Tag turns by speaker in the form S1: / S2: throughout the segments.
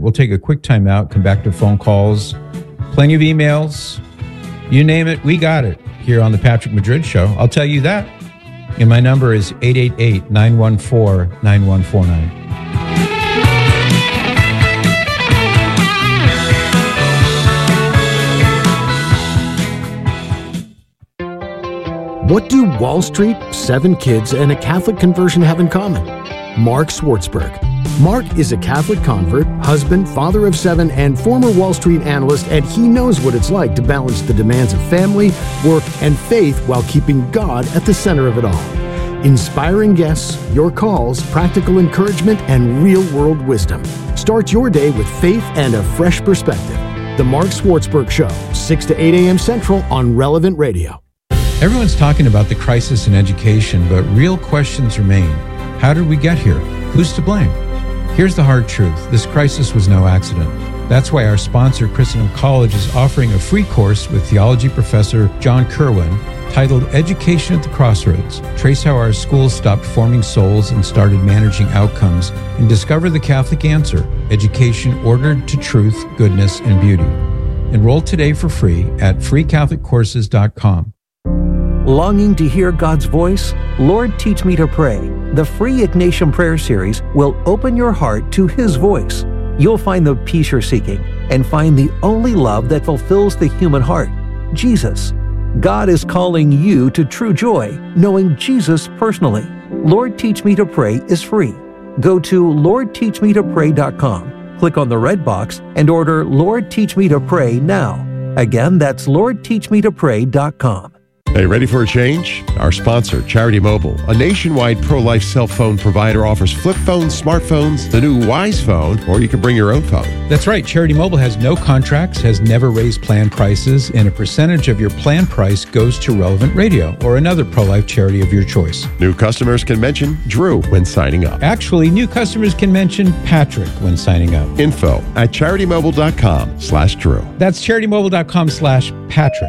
S1: We'll take a quick time out, come back to phone calls, plenty of emails. You name it, we got it here on the Patrick Madrid Show. I'll tell you that. And my number is 888-914-9149.
S2: What do Wall Street, 7 kids, and a Catholic conversion have in common? Mark Swartzberg. Mark is a Catholic convert, husband, father of 7, and former Wall Street analyst, and he knows what it's like to balance the demands of family, work, and faith while keeping God at the center of it all. Inspiring guests, your calls, practical encouragement, and real-world wisdom. Start your day with faith and a fresh perspective. The Mark Swartzberg Show, 6 to 8 a.m. Central on Relevant Radio.
S1: Everyone's talking about the crisis in education, but real questions remain. How did we get here? Who's to blame? Here's the hard truth. This crisis was no accident. That's why our sponsor, Christendom College, is offering a free course with theology professor John Kerwin titled Education at the Crossroads. Trace how our schools stopped forming souls and started managing outcomes, and discover the Catholic answer, education ordered to truth, goodness, and beauty. Enroll today for free at freecatholiccourses.com.
S3: Longing to hear God's voice? Lord, Teach Me to Pray. The free Ignatian Prayer Series will open your heart to His voice. You'll find the peace you're seeking and find the only love that fulfills the human heart, Jesus. God is calling you to true joy, knowing Jesus personally. Lord, Teach Me to Pray is free. Go to LordTeachMeToPray.com, click on the red box, and order Lord, Teach Me to Pray now. Again, that's LordTeachMeToPray.com.
S4: Hey, ready for a change? Our sponsor, Charity Mobile, a nationwide pro-life cell phone provider, offers flip phones, smartphones, the new Wise Phone, or you can bring your own phone.
S1: That's right. Charity Mobile has no contracts, has never raised plan prices, and a percentage of your plan price goes to Relevant Radio or another pro-life charity of your choice.
S4: New customers can mention Drew when signing up.
S1: Actually, new customers can mention Patrick when signing up.
S4: Info at CharityMobile.com/Drew.
S1: That's CharityMobile.com/Patrick.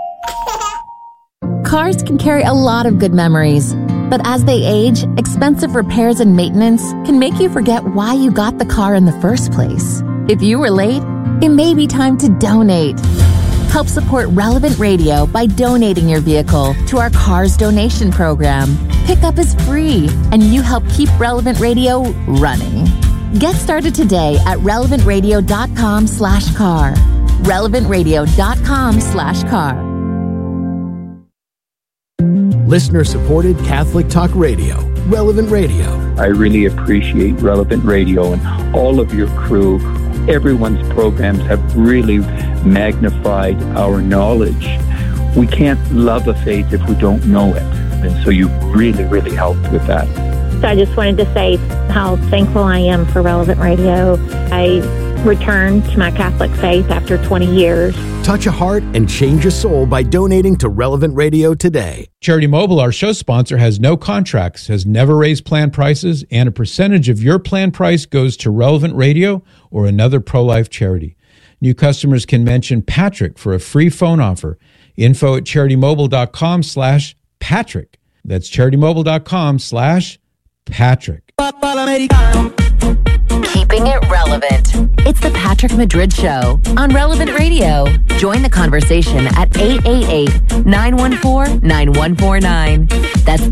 S5: Cars can carry a lot of good memories, but as they age, expensive repairs and maintenance can make you forget why you got the car in the first place. If you were late, it may be time to donate. Help support Relevant Radio by donating your vehicle to our Cars Donation Program. Pickup is free, and you help keep Relevant Radio running. Get started today at relevantradio.com/car. relevantradio.com/car.
S2: Listener-supported Catholic Talk Radio, Relevant Radio.
S6: I really appreciate Relevant Radio and all of your crew. Everyone's programs have really magnified our knowledge. We can't love a faith if we don't know it. And so you really, really helped with that.
S7: So I just wanted to say how thankful I am for Relevant Radio. I returned to my Catholic faith after 20 years.
S2: Touch a heart and change a soul by donating to Relevant Radio today.
S1: Charity Mobile, our show sponsor, has no contracts, has never raised plan prices, and a percentage of your plan price goes to Relevant Radio or another pro-life charity. New customers can mention Patrick for a free phone offer. Info at CharityMobile.com/Patrick. That's CharityMobile.com/Patrick.
S5: Keeping it relevant. It's the Patrick Madrid Show on Relevant Radio. Join the conversation at 888-914-9149. That's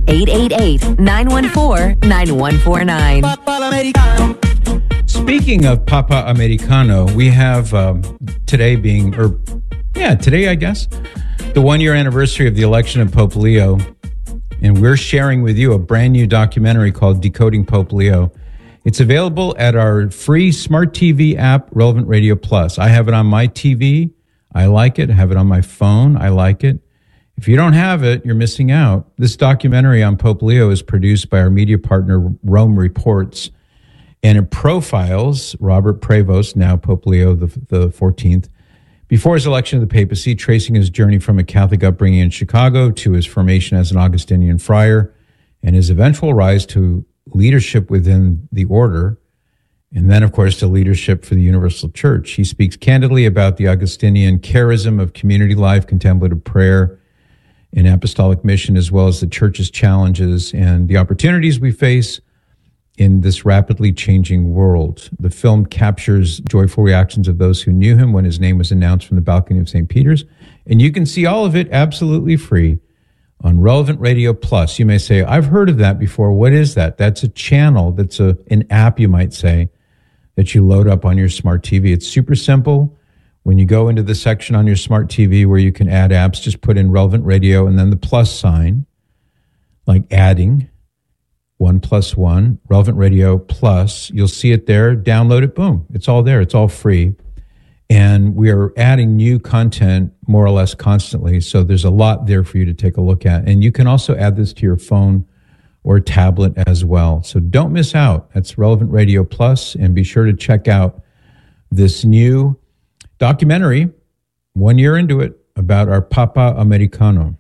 S5: 888-914-9149.
S1: Speaking of Papa Americano, we have today I guess, the 1-year anniversary of the election of Pope Leo. And we're sharing with you a brand new documentary called Decoding Pope Leo. It's available at our free smart TV app, Relevant Radio Plus. I have it on my TV. I like it. I have it on my phone. I like it. If you don't have it, you're missing out. This documentary on Pope Leo is produced by our media partner, Rome Reports, and it profiles Robert Prevost, now Pope Leo the 14th, before his election to the papacy, tracing his journey from a Catholic upbringing in Chicago to his formation as an Augustinian friar and his eventual rise to leadership within the order, and then, of course, to leadership for the Universal Church. He speaks candidly about the Augustinian charism of community life, contemplative prayer, and apostolic mission, as well as the Church's challenges and the opportunities we face in this rapidly changing world. The film captures joyful reactions of those who knew him when his name was announced from the balcony of St. Peter's. And you can see all of it absolutely free on Relevant Radio Plus. You may say, I've heard of that before. What is that? That's a channel. That's an app, you might say, that you load up on your smart TV. It's super simple. When you go into the section on your smart TV where you can add apps, just put in Relevant Radio and then the plus sign, like adding 1+1, Relevant Radio Plus. You'll see it there. Download it. Boom. It's all there. It's all free. And we are adding new content more or less constantly. So there's a lot there for you to take a look at. And you can also add this to your phone or tablet as well. So don't miss out. That's Relevant Radio Plus. And be sure to check out this new documentary, 1 year into it, about our Papa Americano.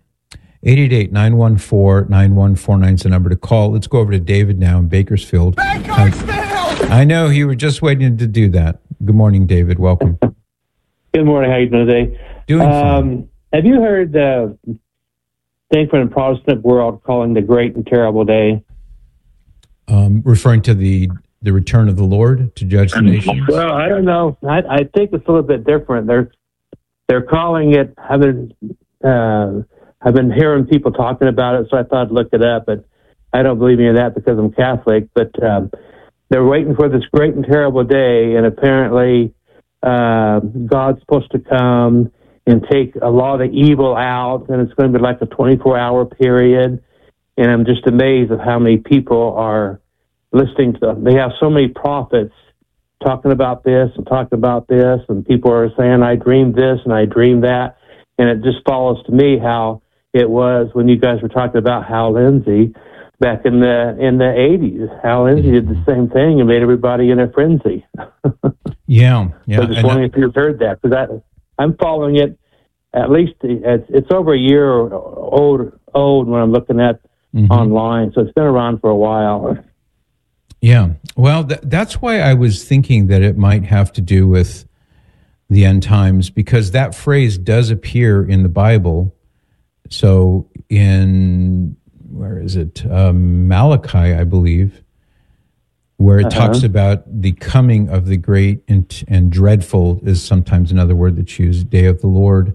S1: 888-914-9149 is the number to call. Let's go over to David now in Bakersfield. I know you were just waiting to do that. Good morning, David. Welcome.
S8: Good morning. How are you doing today?
S1: Doing fine.
S8: Have you heard the thing from the Protestant world calling the Great and Terrible Day?
S1: Referring to the return of the Lord to judge the nations?
S8: Well, I don't know. I think it's a little bit different. They're calling it. I've been hearing people talking about it, so I thought I'd look it up. But I don't believe any of that because I'm Catholic. But they're waiting for this great and terrible day, and apparently God's supposed to come and take a lot of evil out, and it's going to be like a 24-hour period. And I'm just amazed at how many people are listening to them. They have so many prophets talking about this and talking about this, and people are saying, I dreamed this and I dreamed that. And it just follows to me how it was when you guys were talking about Hal Lindsey back in the 80s. Hal Lindsey did the same thing and made everybody in a frenzy.
S1: Yeah.
S8: So just wondering if you've heard that, because I'm following it. At least it's over a year old when I'm looking at online, so it's been around for a while.
S1: Yeah. Well, that's why I was thinking that it might have to do with the end times, because that phrase does appear in the Bible. So in, where is it? Malachi, I believe, where it talks about the coming of the great and dreadful is sometimes another word that's used, day of the Lord.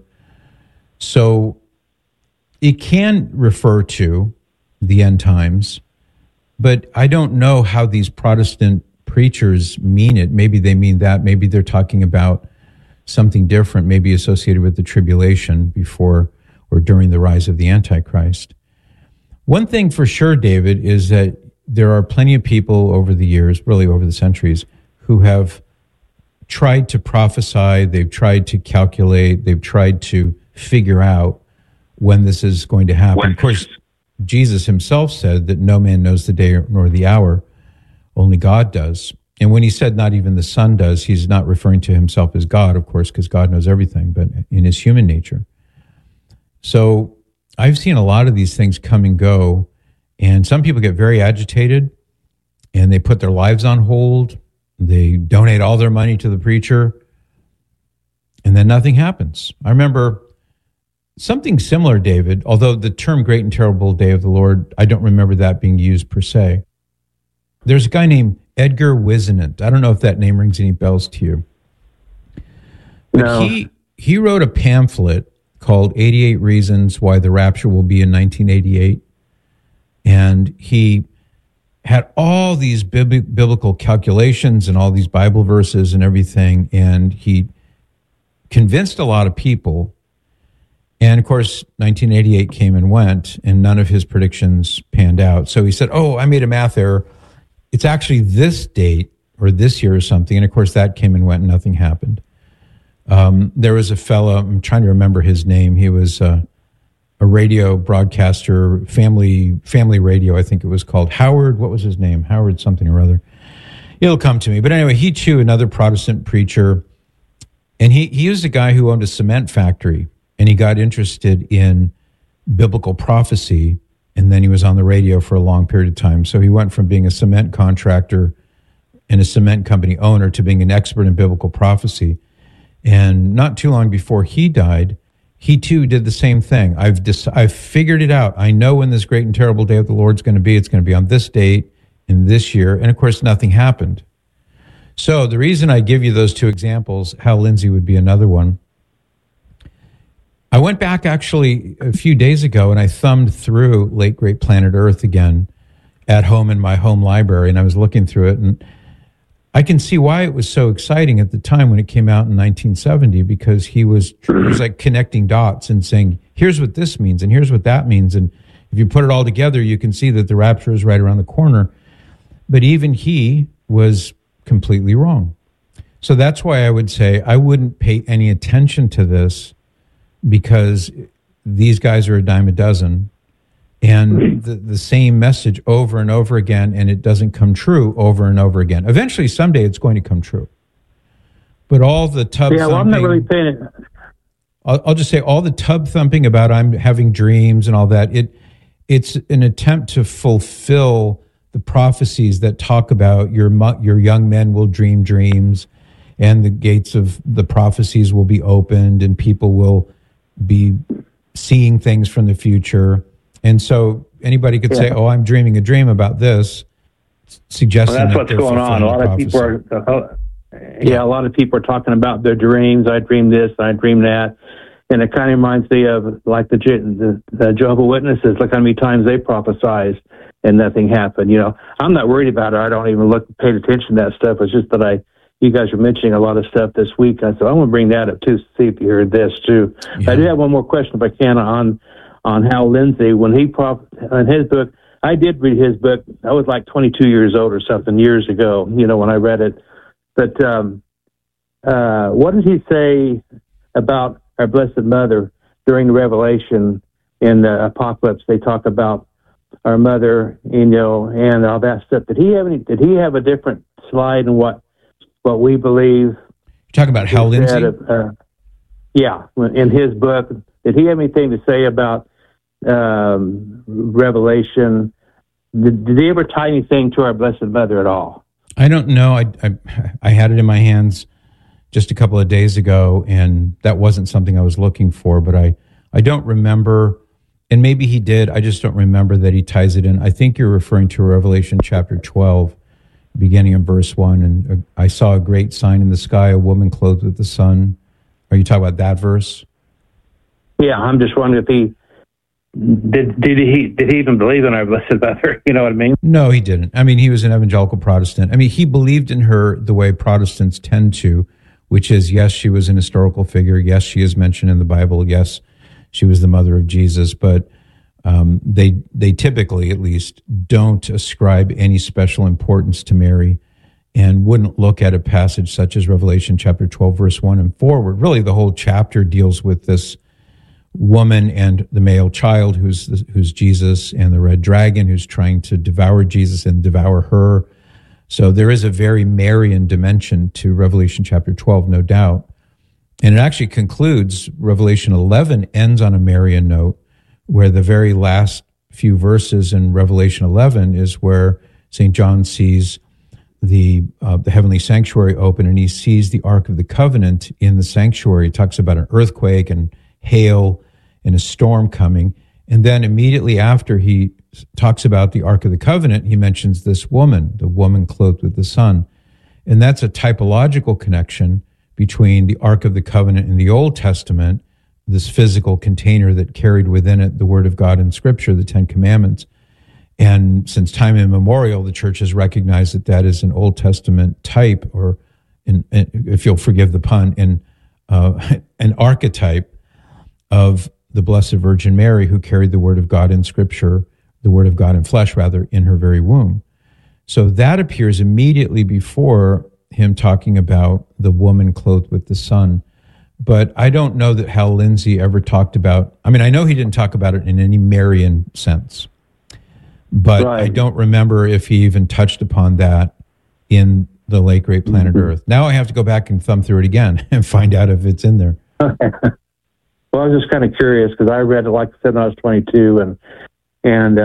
S1: So it can refer to the end times, but I don't know how these Protestant preachers mean it. Maybe they mean that. Maybe they're talking about something different, maybe associated with the tribulation before or during the rise of the Antichrist. One thing for sure, David, is that there are plenty of people over the years, really over the centuries, who have tried to prophesy, they've tried to calculate, they've tried to figure out when this is going to happen. Of course, Jesus himself said that no man knows the day nor the hour, only God does. And when he said not even the Son does, he's not referring to himself as God, of course, because God knows everything, but in his human nature. So I've seen a lot of these things come and go, and some people get very agitated, and they put their lives on hold. They donate all their money to the preacher, and then nothing happens. I remember something similar, David, although the term great and terrible day of the Lord, I don't remember that being used per se. There's a guy named Edgar Whisenant. I don't know if that name rings any bells to you. But
S8: No.
S1: He wrote a pamphlet called 88 Reasons Why the Rapture Will Be in 1988. And he had all these biblical calculations and all these Bible verses and everything. And he convinced a lot of people. And, of course, 1988 came and went, and none of his predictions panned out. So he said, I made a math error. It's actually this date or this year or something. And, of course, that came and went and nothing happened. There was a fellow, I'm trying to remember his name. He was a radio broadcaster, family radio, I think it was called. Howard, what was his name? Howard something or other. It'll come to me. But anyway, he too, another Protestant preacher. And he was a guy who owned a cement factory. And he got interested in biblical prophecy, and then he was on the radio for a long period of time. So he went from being a cement contractor and a cement company owner to being an expert in biblical prophecy. And not too long before he died, he too did the same thing. I've figured it out. I know when this great and terrible day of the Lord's going to be. It's going to be on this date in this year, and of course, nothing happened. So the reason I give you those two examples, Hal Lindsey would be another one. I went back actually a few days ago and I thumbed through Late Great Planet Earth again at home in my home library, and I was looking through it, and I can see why it was so exciting at the time when it came out in 1970, because he was like connecting dots and saying, here's what this means and here's what that means. And if you put it all together, you can see that the rapture is right around the corner. But even he was completely wrong. So that's why I would say I wouldn't pay any attention to this, because these guys are a dime a dozen, and the same message over and over again, and it doesn't come true over and over again. Eventually, someday, it's going to come true. But all the tub thumping...
S8: I'm not really paying it.
S1: I'll just say all the tub thumping about I'm having dreams and all that, it's an attempt to fulfill the prophecies that talk about your young men will dream dreams, and the gates of the prophecies will be opened, and people will be seeing things from the future. And so anybody could say, oh, I'm dreaming a dream about this, suggesting
S8: that's
S1: that
S8: what's going on. A lot of people are, a lot of people are talking about their dreams. I dreamed this, I dreamed that. And it kind of reminds me of like the Jehovah's Witnesses. Look how many times they prophesied and nothing happened. You know, I'm not worried about it. I don't even pay attention to that stuff. It's just that you guys are mentioning a lot of stuff this week. I said, I want to bring that up too, see if you heard this too. Yeah. I do have one more question, if I can, on Hal Lindsey. When he in his book, I did read his book. I was like 22 years old or something years ago, you know, when I read it. But what did he say about our Blessed Mother during the Revelation in the Apocalypse? They talk about our mother, you know, and all that stuff. Did he have a different slide in what we believe?
S1: You're talking about Hal Lindsey?
S8: In his book, did he have anything to say about Revelation? Did he ever tie anything to our Blessed Mother at all?
S1: I don't know. I had it in my hands just a couple of days ago, and that wasn't something I was looking for, but I don't remember, and maybe he did, I just don't remember that he ties it in. I think you're referring to Revelation chapter 12, beginning in verse 1, and I saw a great sign in the sky, a woman clothed with the sun. Are you talking about that verse?
S8: Yeah, I'm just wondering if he did he even believe in our Blessed Mother? You know what I mean?
S1: No, he didn't. I mean, he was an evangelical Protestant. I mean, he believed in her the way Protestants tend to, which is, yes, she was an historical figure. Yes, she is mentioned in the Bible. Yes, she was the mother of Jesus. But they typically, at least, don't ascribe any special importance to Mary, and wouldn't look at a passage such as Revelation chapter 12, verse 1 and forward. Really, the whole chapter deals with this woman and the male child who's Jesus, and the red dragon who's trying to devour Jesus and devour her. So there is a very Marian dimension to Revelation chapter 12, no doubt. And it actually concludes, Revelation 11 ends on a Marian note, where the very last few verses in Revelation 11 is where St. John sees the heavenly sanctuary open, and he sees the Ark of the Covenant in the sanctuary. He talks about an earthquake and hail and a storm coming. And then immediately after he talks about the Ark of the Covenant, he mentions this woman, the woman clothed with the sun. And that's a typological connection between the Ark of the Covenant in the Old Testament, this physical container that carried within it the Word of God in Scripture, the Ten Commandments. And since time immemorial, the church has recognized that that is an Old Testament type, or, if you'll forgive the pun, an archetype of the Blessed Virgin Mary, who carried the Word of God in Scripture, the Word of God in flesh, rather, in her very womb. So that appears immediately before him talking about the woman clothed with the sun. But I don't know that Hal Lindsey ever talked about, I mean, I know he didn't talk about it in any Marian sense, but right. I don't remember if he even touched upon that in the Late Great Planet Earth. Now I have to go back and thumb through it again and find out if it's in there.
S8: Well, I was just kind of curious, because I read it, like I said, when I was 22, and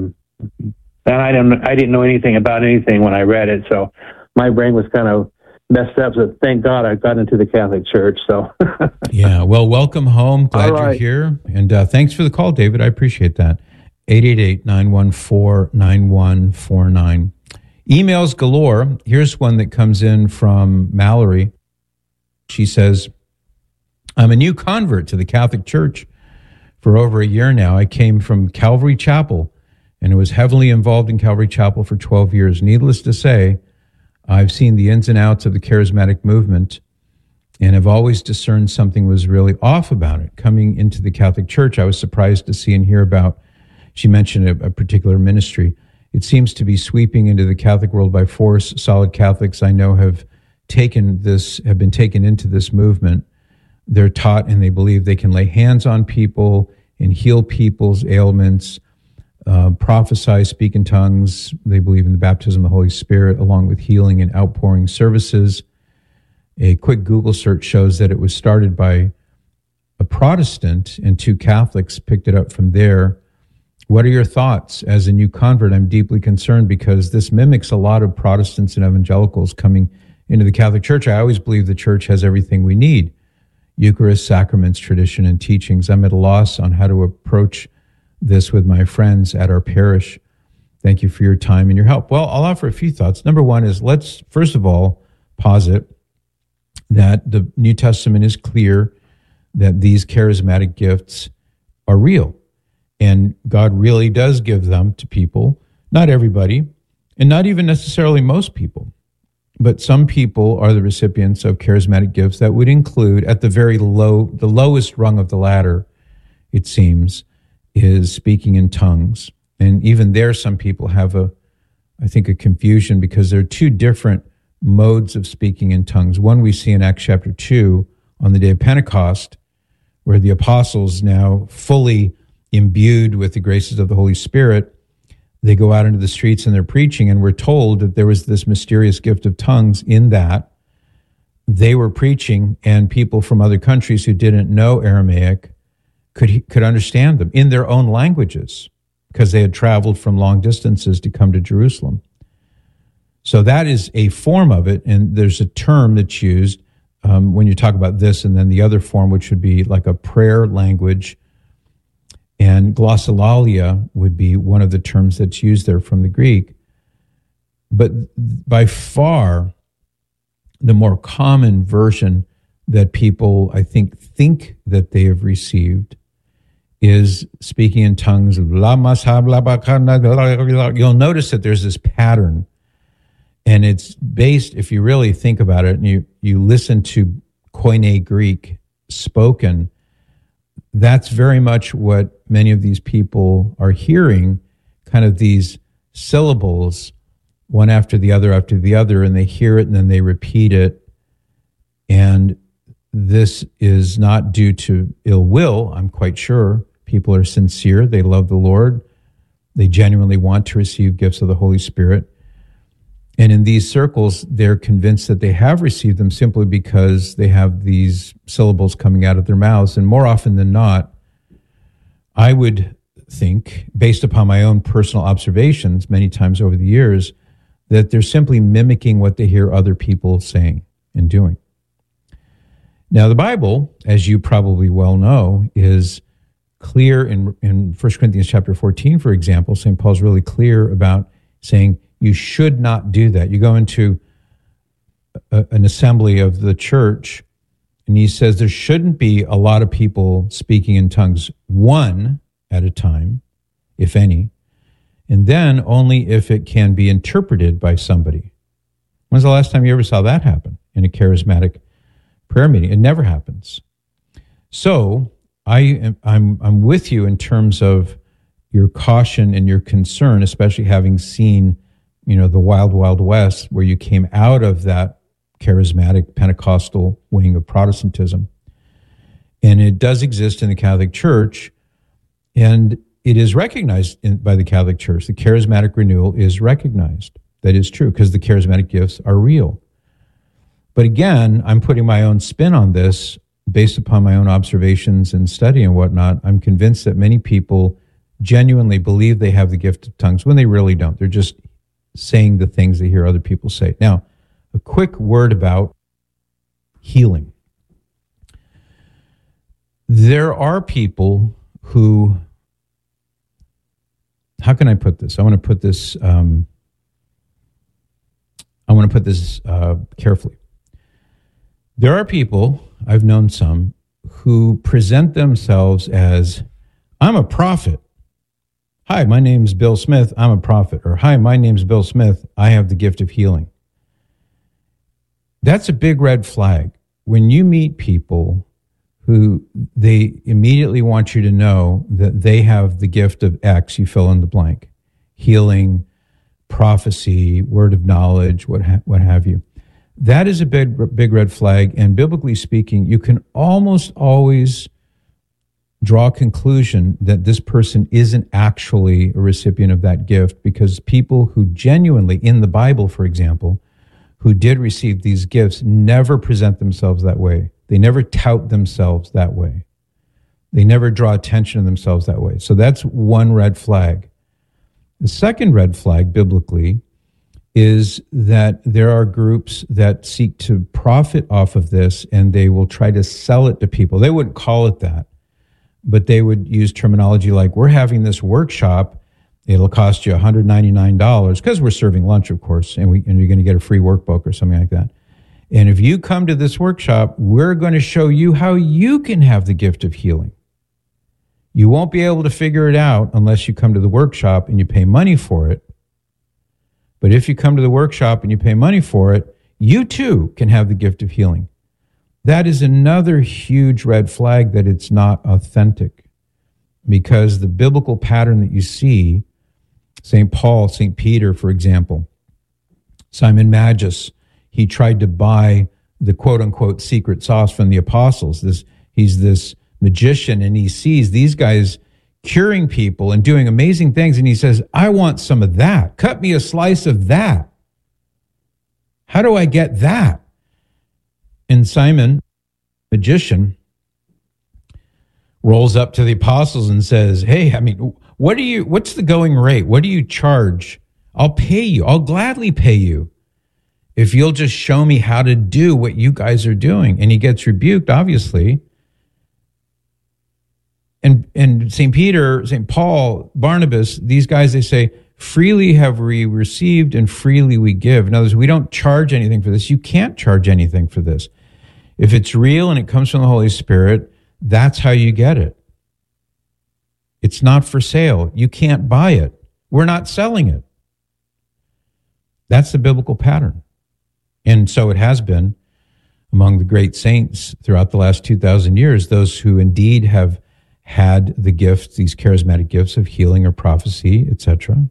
S8: I didn't know anything about anything when I read it, so my brain was kind of messed up. So thank God I got into the Catholic Church. So
S1: yeah, well, welcome home. Glad you're here, and thanks for the call, David. I appreciate that. 888-914-9149. Emails galore. Here's one that comes in from Mallory. She says, I'm a new convert to the Catholic Church for over a year now. I came from Calvary Chapel and was heavily involved in Calvary Chapel for 12 years. Needless to say, I've seen the ins and outs of the charismatic movement and have always discerned something was really off about it. Coming into the Catholic Church, I was surprised to see and hear about, she mentioned a particular ministry. It seems to be sweeping into the Catholic world by force. Solid Catholics I know have been taken into this movement. They're taught and they believe they can lay hands on people and heal people's ailments, prophesy, speak in tongues. They believe in the baptism of the Holy Spirit, along with healing and outpouring services. A quick Google search shows that it was started by a Protestant, and 2 Catholics picked it up from there. What are your thoughts? As a new convert, I'm deeply concerned because this mimics a lot of Protestants and evangelicals coming into the Catholic Church. I always believe the Church has everything we need: Eucharist, sacraments, tradition, and teachings. I'm at a loss on how to approach this with my friends at our parish. Thank you for your time and your help. Well, I'll offer a few thoughts. Number one is, let's first of all posit that the New Testament is clear that these charismatic gifts are real. And God really does give them to people, not everybody, and not even necessarily most people. But some people are the recipients of charismatic gifts that would include, at the the lowest rung of the ladder, it seems, is speaking in tongues. And even there, some people have a confusion because there are 2 different modes of speaking in tongues. One we see in Acts chapter 2 on the day of Pentecost, where the apostles, now fully imbued with the graces of the Holy Spirit, they go out into the streets and they're preaching, and we're told that there was this mysterious gift of tongues in that they were preaching, and people from other countries who didn't know Aramaic could understand them in their own languages because they had traveled from long distances to come to Jerusalem. So that is a form of it, and there's a term that's used when you talk about this, and then the other form, which would be like a prayer language, and glossolalia would be one of the terms that's used there from the Greek. But by far, the more common version that people, I think that they have received is speaking in tongues. You'll notice that there's this pattern, and it's based, if you really think about it, and you listen to Koine Greek spoken, that's very much what many of these people are hearing, kind of these syllables, one after the other, and they hear it and then they repeat it. And this is not due to ill will, I'm quite sure. People are sincere. They love the Lord. They genuinely want to receive gifts of the Holy Spirit. And in these circles, they're convinced that they have received them simply because they have these syllables coming out of their mouths. And more often than not, I would think, based upon my own personal observations many times over the years, that they're simply mimicking what they hear other people saying and doing. Now, the Bible, as you probably well know, is clear in 1 Corinthians chapter 14, for example. St. Paul's really clear about saying, you should not do that. You go into an assembly of the church, and he says there shouldn't be a lot of people speaking in tongues, one at a time, if any, and then only if it can be interpreted by somebody. When's the last time you ever saw that happen in a charismatic prayer meeting? It never happens. So I'm with you in terms of your caution and your concern, especially having seen the wild, wild west, where you came out of that charismatic Pentecostal wing of Protestantism. And it does exist in the Catholic Church, and it is recognized by the Catholic Church. The charismatic renewal is recognized. That is true, because the charismatic gifts are real. But again, I'm putting my own spin on this based upon my own observations and study and whatnot. I'm convinced that many people genuinely believe they have the gift of tongues when they really don't. They're just saying the things they hear other people say. Now, a quick word about healing. There are people who how can I put this? I want to put this carefully. There are people, I've known some, who present themselves as, I'm a prophet. Hi, my name's Bill Smith. I'm a prophet. Or, hi, my name's Bill Smith. I have the gift of healing. That's a big red flag. When you meet people who they immediately want you to know that they have the gift of X, you fill in the blank, healing, prophecy, word of knowledge, what have you. That is a big red flag. And biblically speaking, you can almost always draw a conclusion that this person isn't actually a recipient of that gift, because people who genuinely, in the Bible, for example, who did receive these gifts never present themselves that way. They never tout themselves that way. They never draw attention to themselves that way. So that's one red flag. The second red flag biblically is that there are groups that seek to profit off of this, and they will try to sell it to people. They wouldn't call it that, but they would use terminology like, we're having this workshop. It'll cost you $199 because we're serving lunch, of course, and you're going to get a free workbook or something like that. And if you come to this workshop, we're going to show you how you can have the gift of healing. You won't be able to figure it out unless you come to the workshop and you pay money for it. But if you come to the workshop and you pay money for it, you too can have the gift of healing. That is another huge red flag that it's not authentic, because the biblical pattern that you see, St. Paul, St. Peter, for example, Simon Magus, he tried to buy the quote-unquote secret sauce from the apostles. He's this magician, and he sees these guys curing people and doing amazing things, and he says, I want some of that. Cut me a slice of that. How do I get that? And Simon, magician, rolls up to the apostles and says, hey, what's the going rate? What do you charge? I'll pay you. I'll gladly pay you if you'll just show me how to do what you guys are doing. And he gets rebuked, obviously. And St. Peter, St. Paul, Barnabas, these guys, they say, freely have we received and freely we give. In other words, we don't charge anything for this. You can't charge anything for this. If it's real and it comes from the Holy Spirit, that's how you get it. It's not for sale. You can't buy it. We're not selling it. That's the biblical pattern. And so it has been among the great saints throughout the last 2,000 years, those who indeed have had the gifts, these charismatic gifts of healing or prophecy, etc.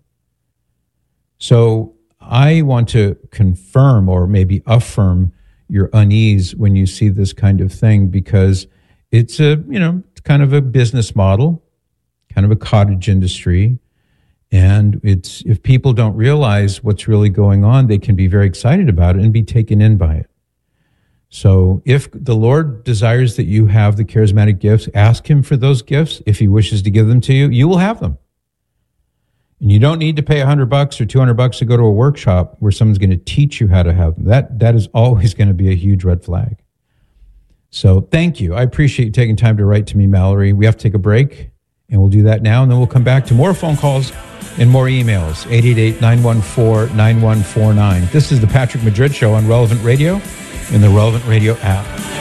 S1: So I want to confirm or maybe affirm your unease when you see this kind of thing, because it's kind of a business model, kind of a cottage industry. And if people don't realize what's really going on, they can be very excited about it and be taken in by it. So if the Lord desires that you have the charismatic gifts, ask him for those gifts. If he wishes to give them to you, you will have them. And you don't need to pay $100 or $200 to go to a workshop where someone's going to teach you how to have them. That is always going to be a huge red flag. So thank you. I appreciate you taking time to write to me, Mallory. We have to take a break, and we'll do that now, and then we'll come back to more phone calls and more emails. 888-914-9149. This is the Patrick Madrid Show on Relevant Radio and the Relevant Radio app.